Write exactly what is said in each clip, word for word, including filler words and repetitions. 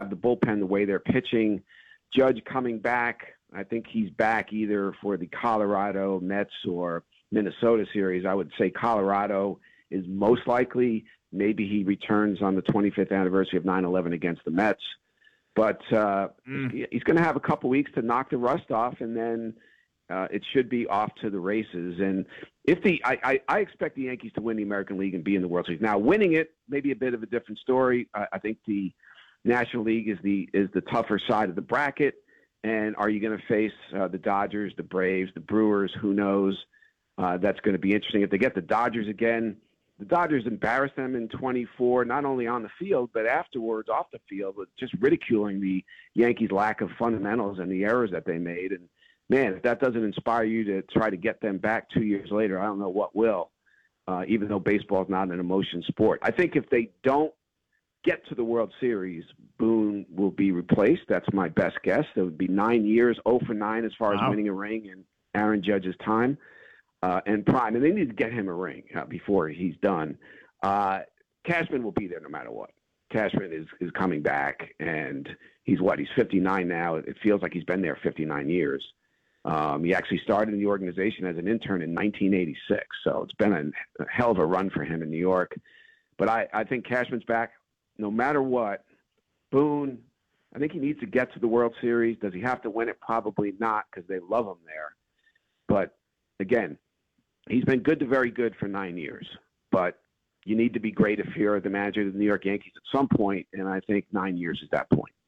have the bullpen the way they're pitching. Judge coming back, I think he's back either for the Colorado, Mets, or Minnesota series. I would say Colorado is most likely. Maybe he returns on the twenty-fifth anniversary of nine eleven against the Mets. But uh, mm. he's going to have a couple weeks to knock the rust off, and then uh, it should be off to the races. And if the I, I, I expect the Yankees to win the American League and be in the World Series. Now, winning it may be a bit of a different story. I, I think the National League is the is the tougher side of the bracket. And are you going to face uh, the Dodgers, the Braves, the Brewers? Who knows? Uh, that's going to be interesting. If they get the Dodgers again, the Dodgers embarrassed them in twenty-four, not only on the field, but afterwards off the field, with just ridiculing the Yankees' lack of fundamentals and the errors that they made. And, man, if that doesn't inspire you to try to get them back two years later, I don't know what will, uh, even though baseball is not an emotion sport. I think if they don't get to the World Series, Boone will be replaced. That's my best guess. It would be nine years, oh for nine as far as wow. winning a ring in Aaron Judge's time. Uh, and prime, and they need to get him a ring uh, before he's done. Uh, Cashman will be there no matter what. Cashman is, is coming back, and he's what? He's fifty-nine now. It feels like he's been there fifty-nine years. Um, he actually started in the organization as an intern in nineteen eighty-six, so it's been a, a hell of a run for him in New York. But I, I think Cashman's back no matter what. Boone, I think he needs to get to the World Series. Does he have to win it? Probably not, because they love him there. But, again, he's been good to very good for nine years, but you need to be great if you're the manager of the New York Yankees at some point, and I think nine years is that point.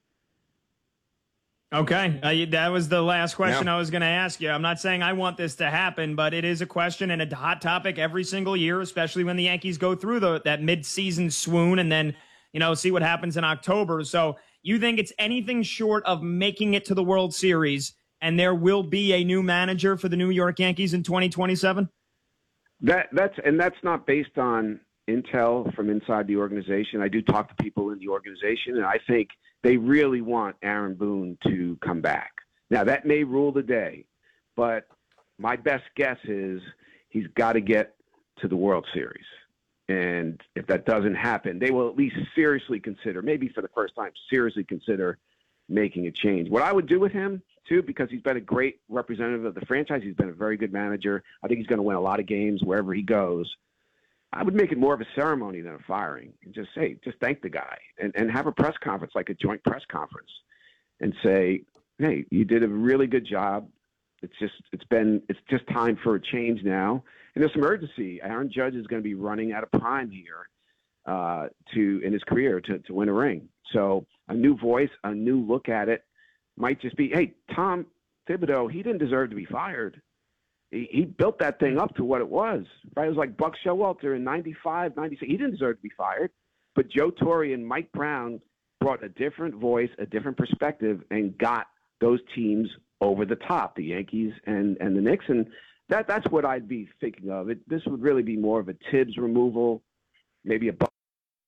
Okay, uh, that was the last question yeah. I was going to ask you. I'm not saying I want this to happen, but it is a question and a hot topic every single year, especially when the Yankees go through the, that mid-season swoon and then, you know, see what happens in October. So you think it's anything short of making it to the World Series, and there will be a new manager for the New York Yankees in twenty twenty-seven? That that's and that's not based on intel from inside the organization. I do talk to people in the organization, and I think they really want Aaron Boone to come back. Now, that may rule the day, but my best guess is he's got to get to the World Series. And if that doesn't happen, they will at least seriously consider, maybe for the first time, seriously consider making a change. What I would do with him, too, because he's been a great representative of the franchise. He's been a very good manager. I think he's going to win a lot of games wherever he goes. I would make it more of a ceremony than a firing, and just say, just thank the guy, and, and have a press conference, like a joint press conference, and say, hey, you did a really good job. It's just, it's been, it's just time for a change now. And there's some urgency. Aaron Judge is going to be running out of prime here uh, to, in his career to, to win a ring. So a new voice, a new look at it might just be, hey, Tom Thibodeau, he didn't deserve to be fired. He, he built that thing up to what it was. Right? It was like Buck Showalter in ninety-five, ninety-six. He didn't deserve to be fired. But Joe Torre and Mike Brown brought a different voice, a different perspective, and got those teams over the top, the Yankees and, and the Knicks. And that that's what I'd be thinking of. It, this would really be more of a Tibbs removal, maybe a Buck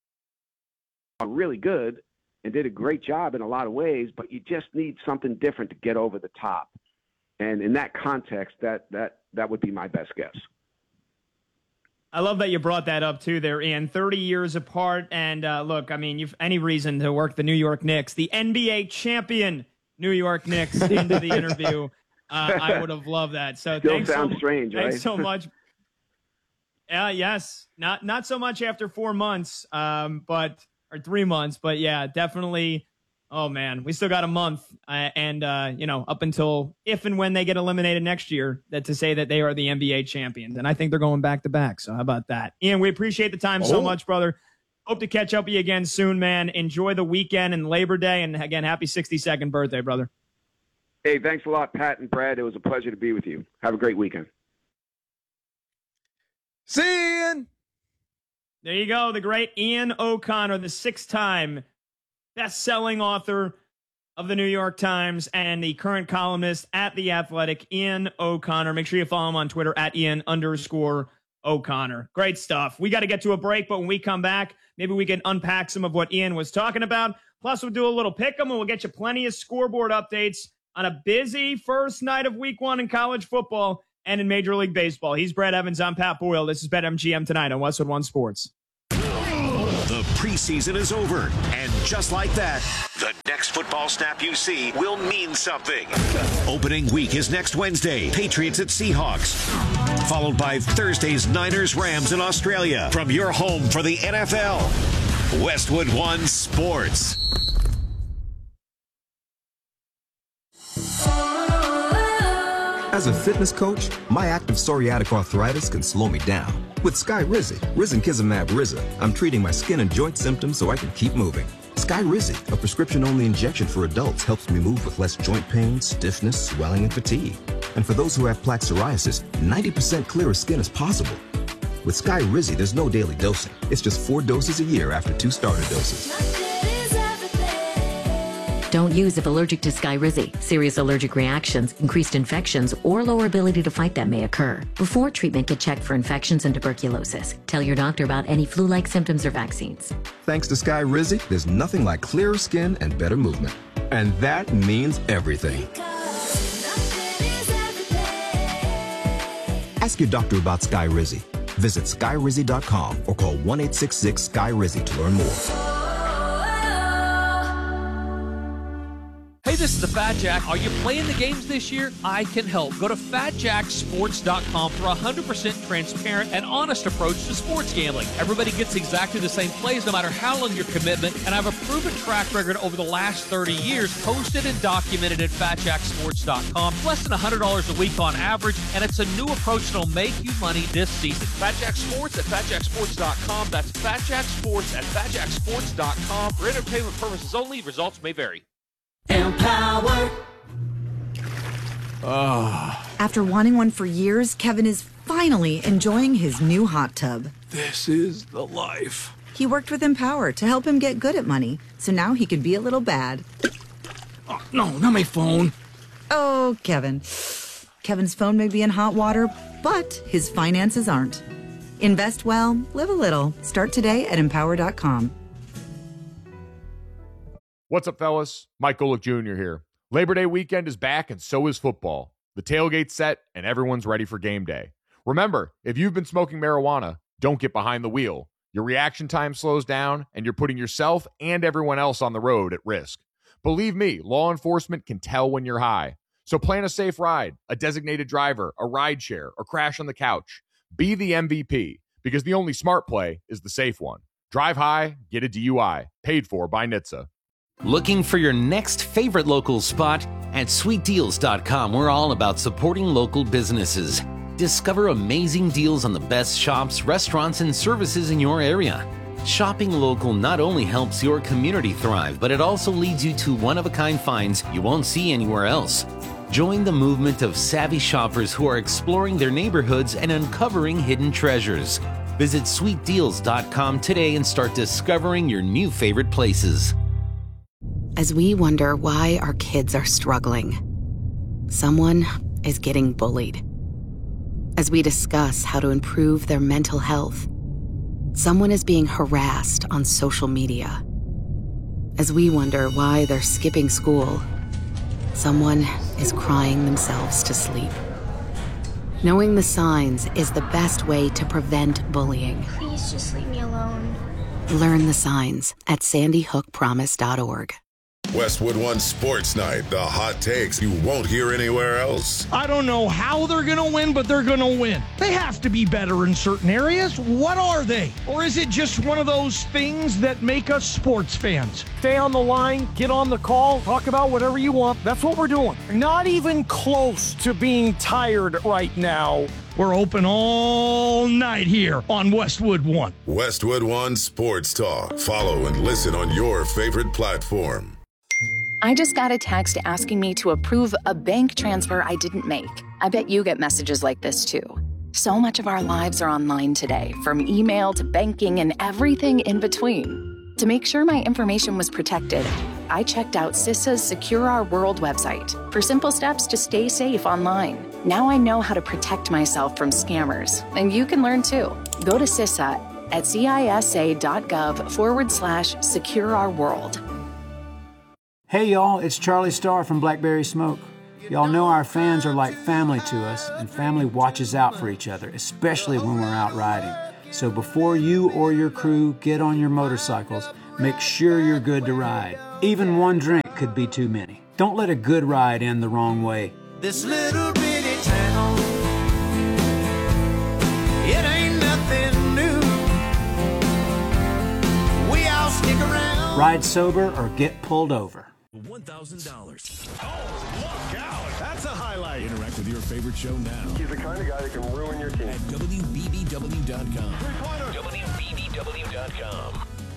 really good and did a great job in a lot of ways, but you just need something different to get over the top. And in that context, that that that would be my best guess. I love that you brought that up, too, there, Ian. thirty years apart. And, uh, look, I mean, you've any reason to work the New York Knicks, the N B A champion New York Knicks, into the interview. Uh, I would have loved that. So Still thanks sounds so, strange, thanks right? so much. Uh, yes. Not not so much after four months, um, but or three months. But, yeah, definitely. Oh, man, we still got a month, uh, and, uh, you know, up until if and when they get eliminated next year, that to say that they are the N B A champions. And I think they're going back-to-back, so how about that? Ian, we appreciate the time oh. so much, brother. Hope to catch up with you again soon, man. Enjoy the weekend and Labor Day, and, again, happy sixty-second birthday, brother. Hey, thanks a lot, Pat and Brad. It was a pleasure to be with you. Have a great weekend. See you, Ian. There you go, the great Ian O'Connor, the six-time best-selling author of the New York Times and the current columnist at The Athletic, Ian O'Connor. Make sure you follow him on Twitter at Ian underscore O'Connor. Great stuff. We got to get to a break, but when we come back, maybe we can unpack some of what Ian was talking about. Plus, we'll do a little pick 'em, and we'll get you plenty of scoreboard updates on a busy first night of week one in college football and in Major League Baseball. He's Brad Evans. I'm Pat Boyle. This is BetMGM tonight on Westwood One Sports. The preseason is over, and Just like that, the next football snap you see will mean something. Opening week is next Wednesday, Patriots at Seahawks. Followed by Thursday's Niners Rams in Australia. From your home for the N F L, Westwood One Sports. As a fitness coach, my active psoriatic arthritis can slow me down. With Skyrizi, risankizumab Riza, I'm treating my skin and joint symptoms so I can keep moving. Skyrizi, a prescription-only injection for adults, helps me move with less joint pain, stiffness, swelling, and fatigue. And for those who have plaque psoriasis, ninety percent clearer skin is possible. With Skyrizi, there's no daily dosing. It's just four doses a year after two starter doses. Don't use if allergic to Skyrizi. Serious allergic reactions, increased infections, or lower ability to fight them may occur. Before treatment, get checked for infections and tuberculosis. Tell your doctor about any flu-like symptoms or vaccines. Thanks to Skyrizi, there's nothing like clearer skin and better movement. And that means everything. Ask your doctor about Skyrizi. Visit Skyrizi dot com or call one eight six six Skyrizi to learn more. Hey, this is the Fat Jack. Are you playing the games this year? I can help. Go to fat jack sports dot com for a one hundred percent transparent and honest approach to sports gambling. Everybody gets exactly the same plays no matter how long your commitment, and I have a proven track record over the last thirty years, posted and documented at fat jack sports dot com. Less than one hundred dollars a week on average, and it's a new approach that'll make you money this season. FatJack Sports at fat jack sports dot com. That's FatJack Sports at fat jack sports dot com. For entertainment purposes only, results may vary. Empower. Oh. After wanting one for years, Kevin is finally enjoying his new hot tub. This is the life. He worked with Empower to help him get good at money, so now he can be a little bad. Oh, no, not my phone. Oh, Kevin. Kevin's phone may be in hot water, but his finances aren't. Invest well, live a little. Start today at empower dot com. What's up, fellas? Mike Golick Junior here. Labor Day weekend is back, and so is football. The tailgate's set, and everyone's ready for game day. Remember, if you've been smoking marijuana, don't get behind the wheel. Your reaction time slows down, and you're putting yourself and everyone else on the road at risk. Believe me, law enforcement can tell when you're high. So plan a safe ride, a designated driver, a ride share, or crash on the couch. Be the M V P, because the only smart play is the safe one. Drive high, get a D U I. Paid for by N H T S A. Looking for your next favorite local spot? At sweet deals dot com, we're all about supporting local businesses. Discover amazing deals on the best shops, restaurants, and services in your area. Shopping local not only helps your community thrive, but it also leads you to one-of-a-kind finds you won't see anywhere else. Join the movement of savvy shoppers who are exploring their neighborhoods and uncovering hidden treasures. Visit sweet deals dot com today and start discovering your new favorite places. As we wonder why our kids are struggling, someone is getting bullied. As we discuss how to improve their mental health, someone is being harassed on social media. As we wonder why they're skipping school, someone is crying themselves to sleep. Knowing the signs is the best way to prevent bullying. Please just leave me alone. Learn the signs at sandy hook promise dot org. Westwood One Sports Night, the hot takes you won't hear anywhere else. I don't know how they're going to win, but they're going to win. They have to be better in certain areas. What are they? Or is it just one of those things that make us sports fans? Stay on the line, get on the call, talk about whatever you want. That's what we're doing. Not even close to being tired right now. We're open all night here on Westwood One. Westwood One Sports Talk. Follow and listen on your favorite platform. I just got a text asking me to approve a bank transfer I didn't make. I bet you get messages like this too. So much of our lives are online today, from email to banking and everything in between. To make sure my information was protected, I checked out CISA's Secure Our World website for simple steps to stay safe online. Now I know how to protect myself from scammers, and you can learn too. Go to CISA at cisa.gov forward slash secure our world. Hey y'all, it's Charlie Starr from Blackberry Smoke. Y'all know our fans are like family to us, and family watches out for each other, especially when we're out riding. So before you or your crew get on your motorcycles, make sure you're good to ride. Even one drink could be too many. Don't let a good ride end the wrong way. This little bitty town, it ain't nothing new. We all stick around. Ride sober or get pulled over. one thousand dollars. Oh, look out. That's a highlight. Interact with your favorite show now. He's the kind of guy that can ruin your team. At W B B W dot com. W B B W dot com.